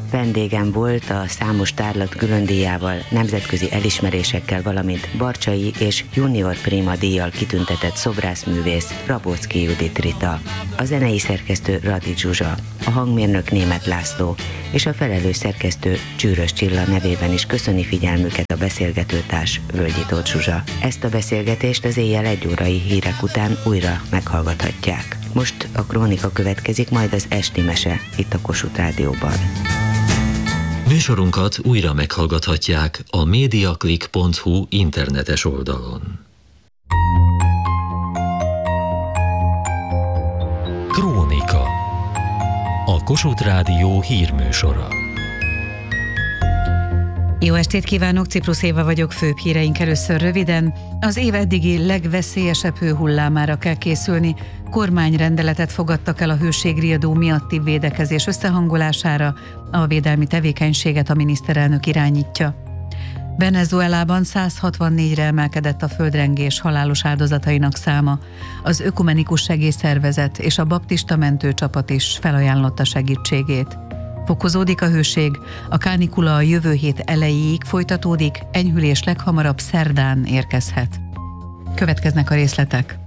Vendégem volt a számos tárlat különdíjával, nemzetközi elismerésekkel, valamint Barcsay és Junior Prima díjjal kitüntetett szobrászművész Rabocki Judit Rita, a zenei szerkesztő Radi Zsuzsa, a hangmérnök Németh László és a felelős szerkesztő Csűrös Csilla nevében is köszöni figyelmüket a beszélgetőtárs Völgyi Tóth Zsuzsa. Ezt a beszélgetést az éjjel 1 órai hírek után újra meghallgathatják. Most a krónika következik, majd az esti mese itt a Kossuth Rádióban. Műsorunkat újra meghallgathatják a mediaclick.hu internetes oldalon. Krónika. A Kossuth Rádió hírműsora. Jó estét kívánok, Ciprus Éva vagyok, főbb híreink először röviden. Az év eddigi legveszélyesebb hőhullámára kell készülni. Kormányrendeletet fogadtak el a hőségriadó miatti védekezés összehangolására, a védelmi tevékenységet a miniszterelnök irányítja. Venezuelában 164-re emelkedett a földrengés halálos áldozatainak száma. Az Ökumenikus Segélyszervezet és a baptista mentőcsapat is felajánlotta segítségét. Fokozódik a hőség, a kánikula a jövő hét elejéig folytatódik, enyhülés leghamarabb szerdán érkezhet. Következnek a részletek.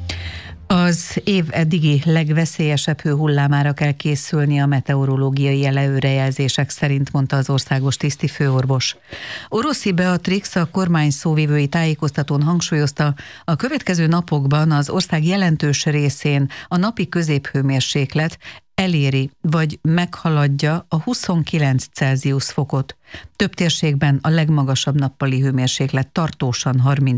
Az év eddigi legveszélyesebb hőhullámára kell készülni a meteorológiai előrejelzések szerint, mondta az országos tisztifőorvos. Oroszi Beatrix, a kormány szóvivői tájékoztatón hangsúlyozta, a következő napokban az ország jelentős részén a napi középhőmérséklet eléri vagy meghaladja a 29 Celsius fokot. Több térségben a legmagasabb nappali hőmérséklet tartósan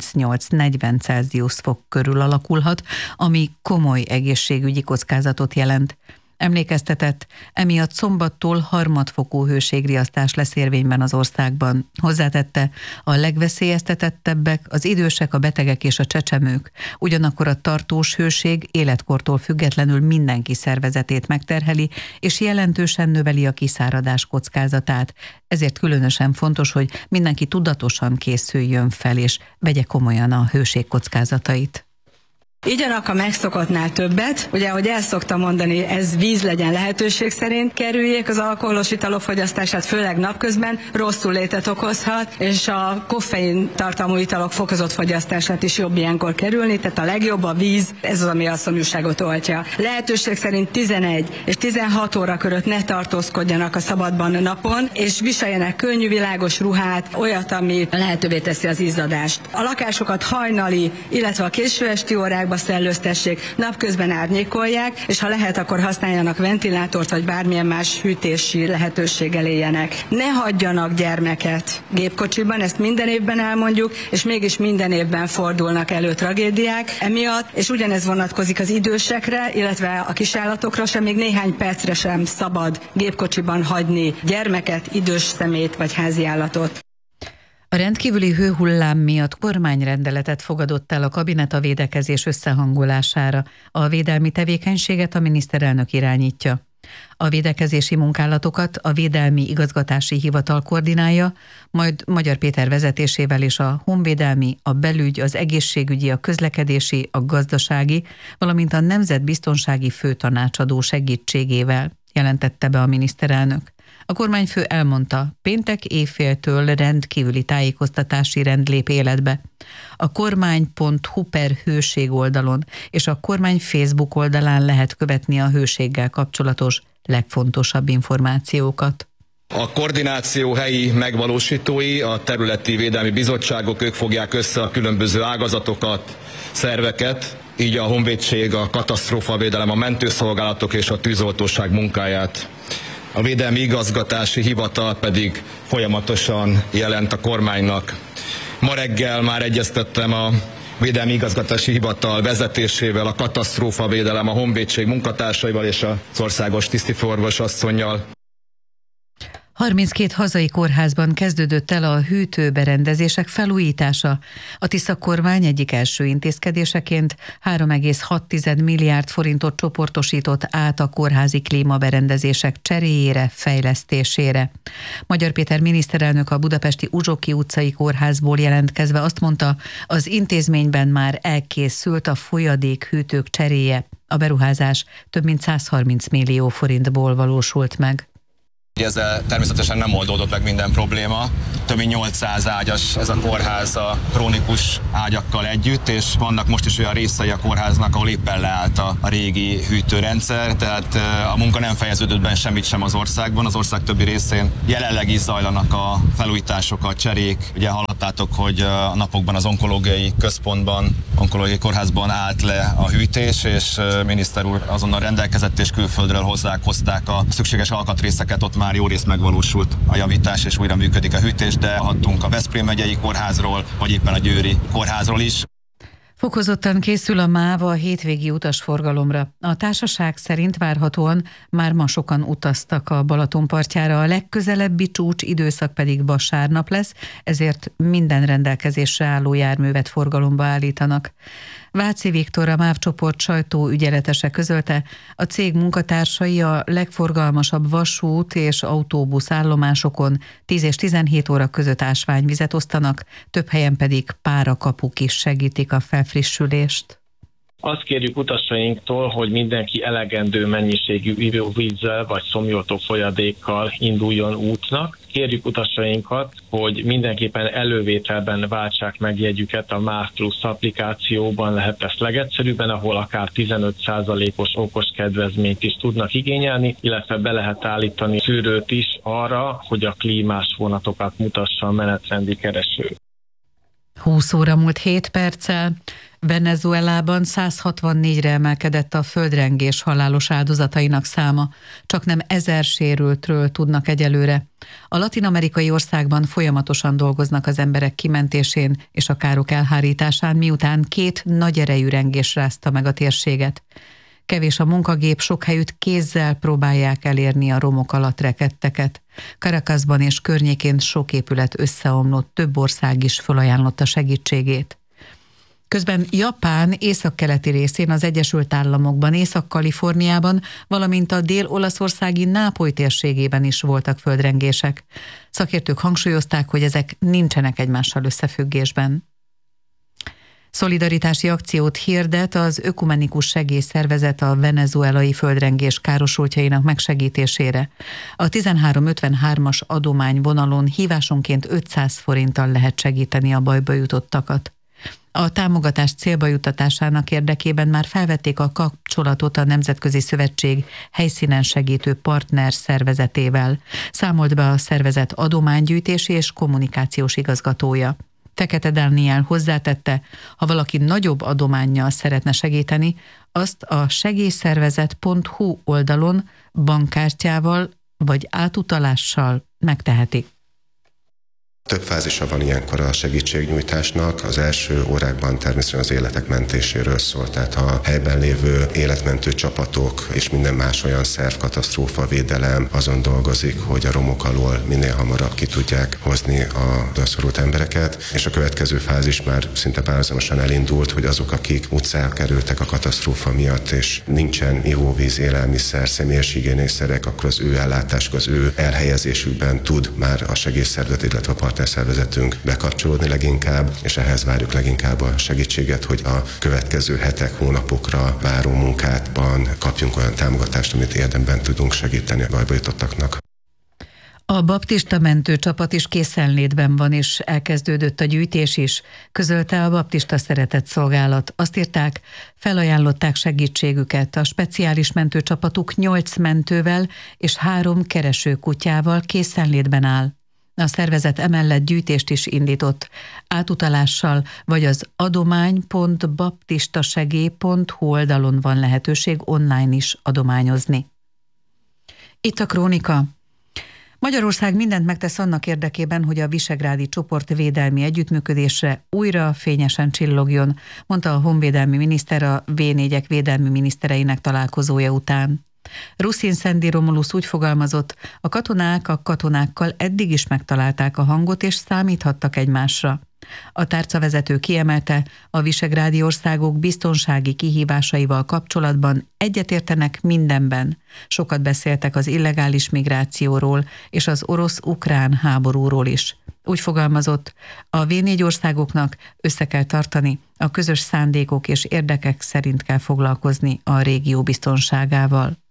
38-40 Celsius fok körül alakulhat, ami komoly egészségügyi kockázatot jelent. Emlékeztetett, emiatt szombattól harmadfokú hőségriasztás lesz érvényben az országban. Hozzátette, a legveszélyeztetettebbek az idősek, a betegek és a csecsemők. Ugyanakkor a tartós hőség életkortól függetlenül mindenki szervezetét megterheli, és jelentősen növeli a kiszáradás kockázatát. Ezért különösen fontos, hogy mindenki tudatosan készüljön fel, és vegye komolyan a hőség kockázatait. Igyanak a megszokottnál többet, ugye ahogy el szoktam mondani, ez víz legyen lehetőség szerint, kerüljék az alkoholos italok fogyasztását, főleg napközben, rosszul létet okozhat, és a koffein tartalmú italok fokozott fogyasztását is jobb ilyenkor kerülni, tehát a legjobb a víz, ez az, ami a szomjúságot oltja. Lehetőség szerint 11 és 16 óra körött ne tartózkodjanak a szabadban napon, és viseljenek könnyű, világos ruhát, olyat, ami lehetővé teszi az izzadást. A lakásokat hajnali, illetve a késő esti órákban szellőztessék, napközben árnyékolják, és ha lehet, akkor használjanak ventilátort, vagy bármilyen más hűtési lehetőséggel éljenek. Ne hagyjanak gyermeket gépkocsiban, ezt minden évben elmondjuk, és mégis minden évben fordulnak elő tragédiák emiatt, és ugyanez vonatkozik az idősekre, illetve a kisállatokra sem, még néhány percre sem szabad gépkocsiban hagyni gyermeket, idős személyt vagy háziállatot. A rendkívüli hőhullám miatt kormányrendeletet fogadott el a kabinet a védekezés összehangolására. A védelmi tevékenységet a miniszterelnök irányítja. A védekezési munkálatokat a Védelmi Igazgatási Hivatal koordinálja, majd Magyar Péter vezetésével is a honvédelmi, a belügy, az egészségügyi, a közlekedési, a gazdasági, valamint a nemzetbiztonsági főtanácsadó segítségével, jelentette be a miniszterelnök. A kormányfő elmondta, péntek éjféltől rendkívüli tájékoztatási rend lép életbe. A kormány.hu/hőség oldalon és a kormány Facebook oldalán lehet követni a hőséggel kapcsolatos legfontosabb információkat. A koordináció helyi megvalósítói, a területi védelmi bizottságok, ők fogják össze a különböző ágazatokat, szerveket, így a honvédség, a katasztrófavédelem, a mentőszolgálatok és a tűzoltóság munkáját. A Védelmi Igazgatási Hivatal pedig folyamatosan jelent a kormánynak. Ma reggel már egyeztettem a Védelmi Igazgatási Hivatal vezetésével, a katasztrófavédelem, a honvédség munkatársaival és az országos tisztifőorvos asszonnyal. 32 hazai kórházban kezdődött el a hűtőberendezések felújítása. A Tisza kormány egyik első intézkedéseként 3,6 milliárd forintot csoportosított át a kórházi klímaberendezések cseréjére, fejlesztésére. Magyar Péter miniszterelnök a budapesti Uzsoki utcai kórházból jelentkezve azt mondta, az intézményben már elkészült a folyadékhűtők cseréje. A beruházás több mint 130 millió forintból valósult meg. Ezzel természetesen nem oldódott meg minden probléma. Több mint 800 ágyas ez a kórház a krónikus ágyakkal együtt, és vannak most is olyan részei a kórháznak, ahol éppen leállt a régi hűtőrendszer, tehát a munka nem fejeződött be semmit sem az országban. Az ország többi részén jelenleg is zajlanak a felújítások, a cserék. Ugye hallottátok, hogy a napokban az onkológiai központban, onkológiai kórházban állt le a hűtés, és miniszter úr azonnal rendelkezett, és külföldről hozták a szükséges alkatrészeket, ott már jó részt megvalósult a javítás, és újra működik a hűtés, de hattunk a Veszprém megyei kórházról, vagy éppen a győri kórházról is. Fokozottan készül a MÁV a hétvégi utasforgalomra. A társaság szerint várhatóan már ma sokan utaztak a Balaton partjára, a legközelebbi csúcs időszak pedig vasárnap lesz, ezért minden rendelkezésre álló járművet forgalomba állítanak. Váci Viktor, a MÁV csoport sajtóügyeletese közölte, a cég munkatársai a legforgalmasabb vasút és autóbusz állomásokon 10 és 17 óra között ásványvizet osztanak, több helyen pedig párakapuk is segítik a felfrissülést. Azt kérjük utasainktól, hogy mindenki elegendő mennyiségű ivóvízzel vagy szomjoltó folyadékkal induljon útnak. Kérjük utasainkat, hogy mindenképpen elővételben váltsák meg jegyüket a MÁV Plus applikációban, lehet ezt legegyszerűbben, ahol akár 15%-os okos kedvezményt is tudnak igényelni, illetve be lehet állítani szűrőt is arra, hogy a klímás vonatokat mutassa a menetrendi kereső. 20 óra múlt 7 perccel. Venezuelában 164-re emelkedett a földrengés halálos áldozatainak száma, csak nem 1000 sérültről tudnak egyelőre. A latin-amerikai országban folyamatosan dolgoznak az emberek kimentésén és a károk elhárításán, miután 2 nagy erejű rengés rázta meg a térséget. Kevés a munkagép, sok helyütt kézzel próbálják elérni a romok alatt rekedteket. Caracasban és környékén sok épület összeomlott, több ország is felajánlotta segítségét. Közben Japán északkeleti részén, az Egyesült Államokban, Észak-Kaliforniában, valamint a dél-olaszországi Nápoly térségében is voltak földrengések. Szakértők hangsúlyozták, hogy ezek nincsenek egymással összefüggésben. Szolidaritási akciót hirdet az Ökumenikus Segélyszervezet a venezuelai földrengés károsultjainak megsegítésére. A 1353-as adományvonalon hívásonként 500 forinttal lehet segíteni a bajba jutottakat. A támogatás célba juttatásának érdekében már felvették a kapcsolatot a Nemzetközi Szövetség helyszínen segítő partner szervezetével, számolt be a szervezet adománygyűjtési és kommunikációs igazgatója. Fekete Dániel hozzátette, ha valaki nagyobb adománnyal szeretne segíteni, azt a segélyszervezet.hu oldalon bankkártyával vagy átutalással megteheti. Több fázisa van ilyenkor a segítségnyújtásnak. Az első órákban természetesen az életek mentéséről szól, tehát a helyben lévő életmentő csapatok és minden más olyan szerv, katasztrófavédelem azon dolgozik, hogy a romok alól minél hamarabb ki tudják hozni a szorult embereket, és a következő fázis már szinte párhuzamosan elindult, hogy azok, akik utcára kerültek a katasztrófa miatt, és nincsen ivóvíz, élelmiszer, személyes higiénészerek, akkor az ő ellátásuk, az ő elhelyezésükben tud már a segélyszervezet, illetve a partnerszervezetünk bekapcsolódni leginkább, és ehhez várjuk leginkább a segítséget, hogy a következő hetek, hónapokra váró munkátban kapjunk olyan támogatást, amit érdemben tudunk segíteni a bajba jutottaknak. A baptista mentőcsapat is készenlétben van, és elkezdődött a gyűjtés is, közölte a Baptista Szeretett Szolgálat. Azt írták, felajánlották segítségüket. A speciális mentőcsapatuk 8 mentővel és 3 keresőkutyával készenlétben áll. A szervezet emellett gyűjtést is indított. Átutalással vagy az adomány.baptistasegély.hu oldalon van lehetőség online is adományozni. Itt a Krónika. Magyarország mindent megtesz annak érdekében, hogy a visegrádi csoport védelmi együttműködésre újra fényesen csillogjon, mondta a honvédelmi miniszter a V4-ek védelmi minisztereinek találkozója után. Ruszin Szendi Romulusz úgy fogalmazott, a katonák a katonákkal eddig is megtalálták a hangot és számíthattak egymásra. A tárcavezető kiemelte, a visegrádi országok biztonsági kihívásaival kapcsolatban egyetértenek mindenben. Sokat beszéltek az illegális migrációról és az orosz-ukrán háborúról is. Úgy fogalmazott, a V4 országoknak össze kell tartani, a közös szándékok és érdekek szerint kell foglalkozni a régió biztonságával.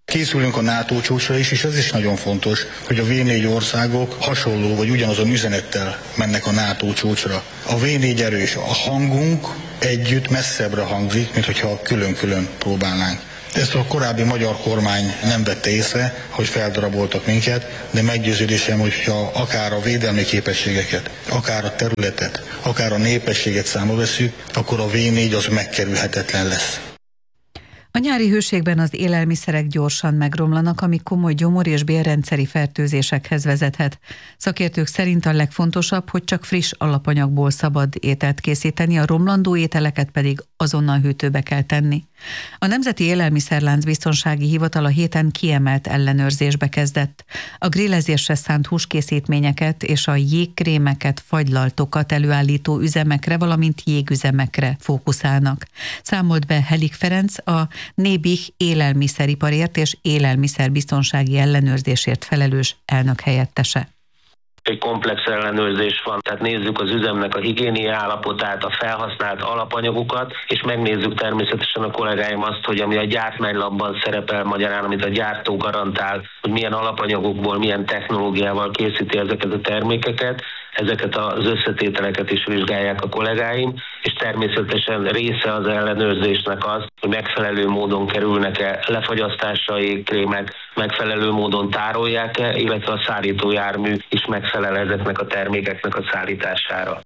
Készülünk a NATO csúcsra is, és ez is nagyon fontos, hogy a V4 országok hasonló vagy ugyanazon üzenettel mennek a NATO csúcsra. A V4 erős, a hangunk együtt messzebbre hangzik, mint hogyha külön-külön próbálnánk. Ezt a korábbi magyar kormány nem vette észre, hogy feldaraboltak minket, de meggyőződésem, hogyha akár a védelmi képességeket, akár a területet, akár a népességet számba vesszük, akkor a V4 az megkerülhetetlen lesz. A nyári hőségben az élelmiszerek gyorsan megromlanak, ami komoly gyomor- és bélrendszeri fertőzésekhez vezethet. Szakértők szerint a legfontosabb, hogy csak friss alapanyagból szabad ételt készíteni, a romlandó ételeket pedig azonnal hűtőbe kell tenni. A Nemzeti Élelmiszerlánc Biztonsági Hivatal a héten kiemelt ellenőrzésbe kezdett. A grillezésre szánt húskészítményeket és a jégkrémeket, fagylaltokat előállító üzemekre, valamint jégüzemekre fókuszálnak. Számolt be Helik Ferenc, a Nébih élelmiszeriparért és élelmiszerbiztonsági ellenőrzésért felelős elnök helyettese. Egy komplex ellenőrzés van, tehát nézzük az üzemnek a higiéniai állapotát, a felhasznált alapanyagokat, és megnézzük természetesen a kollégáim azt, hogy ami a gyártmánylapban szerepel magyarán, amit a gyártó garantál, hogy milyen alapanyagokból, milyen technológiával készíti ezeket a termékeket, ezeket az összetételeket is vizsgálják a kollégáim, és természetesen része az ellenőrzésnek az, hogy megfelelő módon kerülnek-e lefagyasztásra jégkrémek, megfelelő módon tárolják-e, illetve a szállítójármű is megfelel ezeknek a termékeknek a szállítására.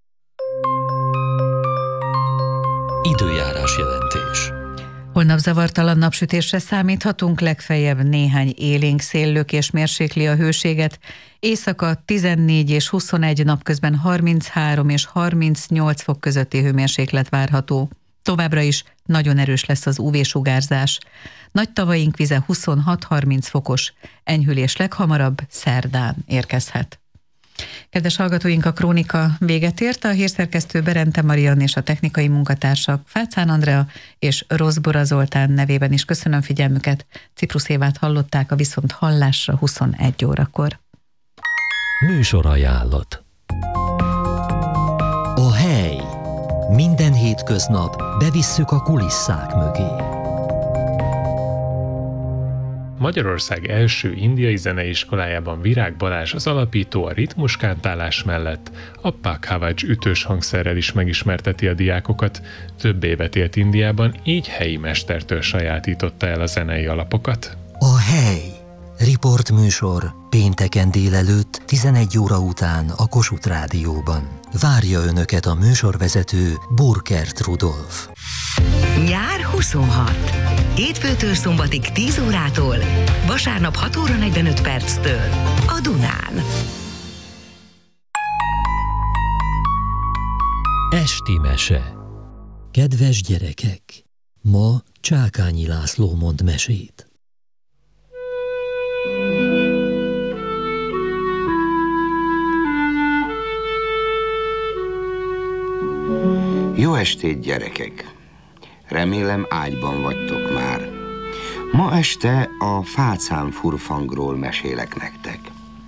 Időjárás jelentés. Holnap zavartalan napsütésre számíthatunk, legfeljebb néhány élénk széllökés mérsékli a hőséget. Éjszaka 14 és 21, napközben 33 és 38 fok közötti hőmérséklet várható. Továbbra is nagyon erős lesz az UV-sugárzás. Nagy tavaink vize 26-30 fokos, enyhülés leghamarabb szerdán érkezhet. Kedves hallgatóink, a krónika véget ért, a hírszerkesztő Berente Mariann és a technikai munkatársak Fácán Andrea és Rozbora Zoltán nevében is köszönöm figyelmüket. Ciprusz Évát hallották, a viszont hallásra 21 órakor. Műsorajánlat. A hely. Minden hétköznap bevisszük a kulisszák mögé. Magyarország első indiai zeneiskolájában Virág Balázs az alapító a ritmuskántálás mellett a Pakhavaj ütős hangszerrel is megismerteti a diákokat. Több évet élt Indiában, így helyi mestertől sajátította el a zenei alapokat. A hely. Riportműsor pénteken délelőtt 11 óra után a Kossuth Rádióban. Várja Önöket a műsorvezető Burkert Rudolf. Nyár 26. Hétfőtől szombatig 10 órától, vasárnap 6 óra 45 perctől a Dunán. Esti mese. Kedves gyerekek! Ma Csákányi László mond mesét. Jó estét, gyerekek! Remélem ágyban vagytok már. Ma este a fácán furfangról mesélek nektek.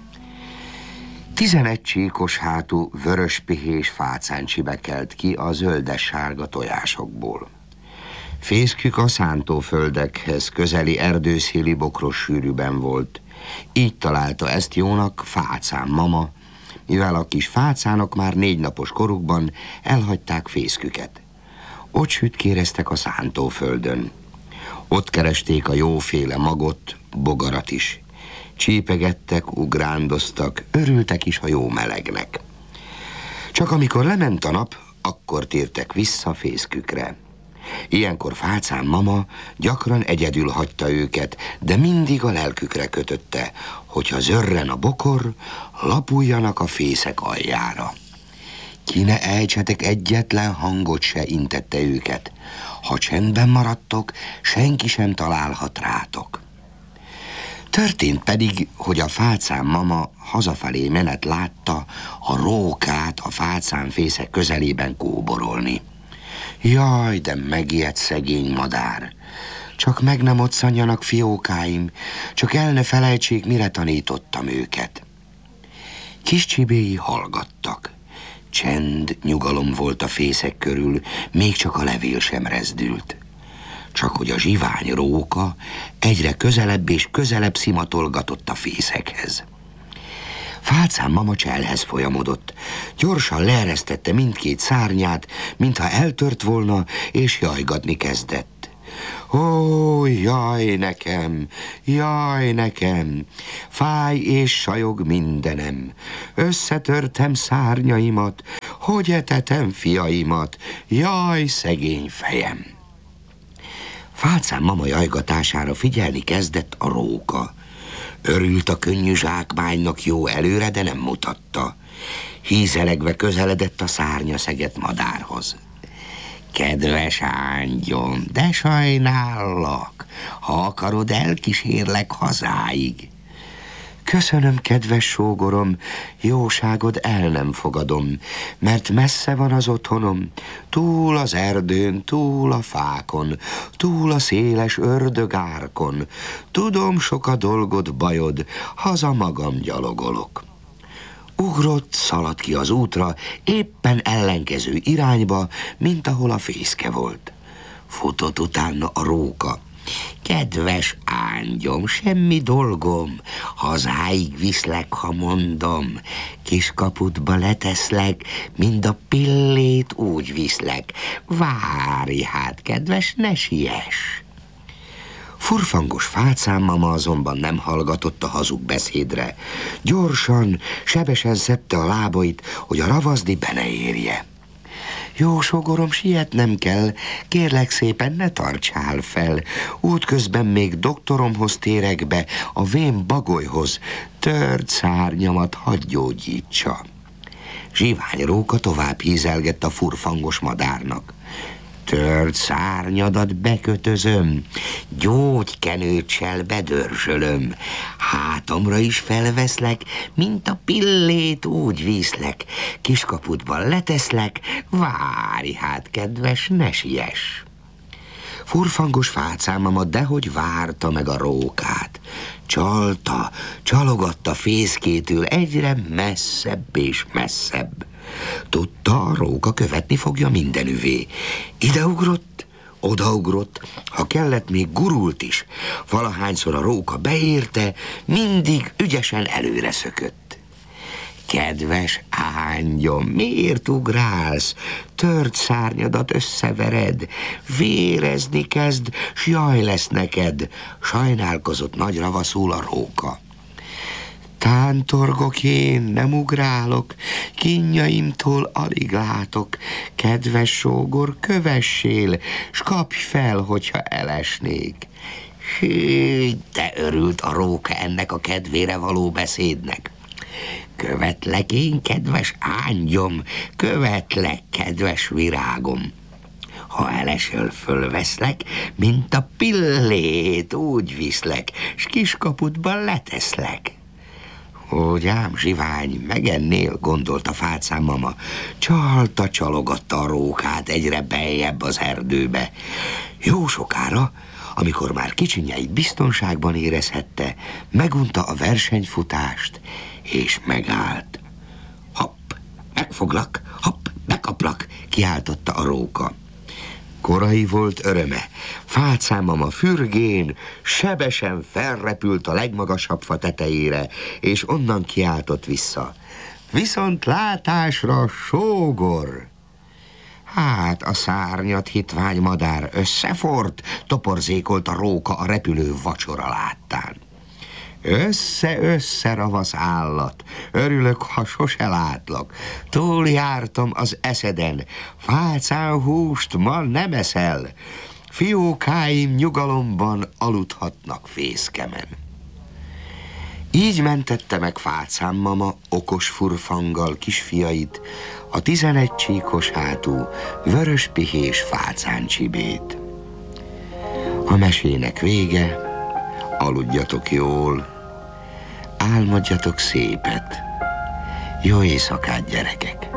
11 csíkos hátú vöröspihés fácáncsibe kelt ki a zöldes-sárga tojásokból. Fészkük a szántóföldekhez közeli erdőszéli bokros sűrűben volt. Így találta ezt jónak Fácán mama, mivel a kis fácánok már 4 napos korukban elhagyták fészküket. Ott sütkéreztek a szántóföldön. Ott keresték a jóféle magot, bogarat is. Csípegettek, ugrándoztak, örültek is a jó melegnek. Csak amikor lement a nap, akkor tértek vissza fészkükre. Ilyenkor Fácán mama gyakran egyedül hagyta őket, de mindig a lelkükre kötötte, hogyha zörren a bokor, lapuljanak a fészek aljára. Ki ne ejtsetek egyetlen hangot se, intette őket. Ha csendben maradtok, senki sem találhat rátok. Történt pedig, hogy a Fácán mama hazafelé menet látta a rókát a fácánfészek közelében kóborolni. Jaj, de megijedt szegény madár! Csak meg nem otszanjanak, fiókáim, csak el ne felejtsék, mire tanítottam őket. Kis csibéi hallgattak. Csend, nyugalom volt a fészek körül, még csak a levél sem rezdült. csak hogy a zsivány róka egyre közelebb és közelebb szimatolgatott a fészekhez. Fácán mama cselhez folyamodott. Gyorsan leeresztette mindkét szárnyát, mintha eltört volna, és jajgatni kezdett. Ó, jaj nekem, fáj és sajog mindenem, összetörtem szárnyaimat, hogy etetem fiaimat, jaj, szegény fejem. Fácán mama jajgatására figyelni kezdett a róka. Örült a könnyű zsákmánynak jó előre, de nem mutatta. Hízelegve közeledett a szárnyaszegett madárhoz. Kedves ángyom, de sajnállak, ha akarod, elkísérlek hazáig. Köszönöm, kedves sógorom, jóságod el nem fogadom, mert messze van az otthonom, túl az erdőn, túl a fákon, túl a széles ördögárkon. Tudom, sok a dolgod, bajod, haza magam gyalogolok. Ugrott, szaladt ki az útra, éppen ellenkező irányba, mint ahol a fészke volt. Futott utána a róka. Kedves ángyom, semmi dolgom, hazáig viszlek, ha mondom. Kiskaputba leteszlek, mind a pillét úgy viszlek. Várj hát, kedves, ne siess! Furfangos Fácán mama azonban nem hallgatott a hazug beszédre. Gyorsan, sebesen szedte a lábait, hogy a ravaszdi be ne érje. Jó sógorom, sietnem kell, kérlek szépen, ne tartsál fel. Útközben még doktoromhoz térek be, a vén bagolyhoz, tört szárnyamat hadd gyógyítsa. Zsivány róka tovább hízelgett a furfangos madárnak. Tört szárnyadat bekötözöm, gyógykenőccsel bedörzsölöm, hátamra is felveszlek, mint a pillét úgy viszlek, kiskaputban leteszlek, várj hát, kedves, ne siess! Furfangos Fácán mama dehogy várta meg a rókát. Csalta, csalogatta fészkétől egyre messzebb és messzebb. Tudta, a róka követni fogja mindenüvé. Ideugrott, odaugrott, ha kellett, még gurult is. Valahányszor a róka beérte, mindig ügyesen előre szökött. Kedves ángyom, miért ugrálsz? Tört szárnyadat összevered, vérezni kezd, s jaj lesz neked, sajnálkozott nagy ravaszul a róka. Tántorgok én, nem ugrálok, kínjaimtól alig látok. Kedves sógor, kövessél, s kapj fel, hogyha elesnék. Hű, de örült a róka ennek a kedvére való beszédnek. Követlek én, kedves ángyom, követlek, kedves virágom. Ha elesel, fölveszlek, mint a pillét, úgy viszlek, s kiskaputban leteszlek. Úgy ám, zsivány, megennél, gondolta Fácán mama. Csalta, csalogatta a rókát egyre beljebb az erdőbe. Jó sokára, amikor már kicsinyeit biztonságban érezhette, megunta a versenyfutást, és megállt. Hopp, megfoglak, hopp, bekaplak, kiáltotta a róka. Korai volt öröme. Fácán mama fürgén sebesen felrepült a legmagasabb fa tetejére, és onnan kiáltott vissza. Viszont látásra, sógor! Hát a szárnyat hitvány madár összefort, toporzékolt a róka a repülő vacsora láttán. Össze-össze, ravasz állat, örülök, ha sose látlak. Túljártam az eszeden, Fácán húst ma nem eszel. Fiókáim nyugalomban aludhatnak fészkemen. Így mentette meg Fácán mama okos furfanggal kisfiait, a 11 csíkos hátú, vörös pihés Fácán csibét. A mesének vége, aludjatok jól, álmodjatok szépet. Jó éjszakát, gyerekek!